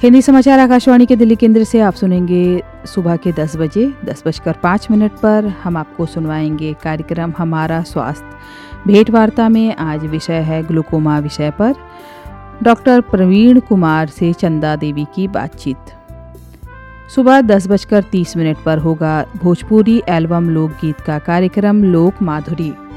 हिंदी समाचार आकाशवाणी के दिल्ली केंद्र से आप सुनेंगे सुबह के 10 बजे 10:05 पर हम आपको सुनवाएंगे कार्यक्रम हमारा स्वास्थ्य। भेंट वार्ता में आज विषय है ग्लूकोमा विषय पर डॉक्टर प्रवीण कुमार से चंदा देवी की बातचीत। सुबह 10:30 पर होगा भोजपुरी एल्बम लोकगीत का कार्यक्रम लोक माधुरी।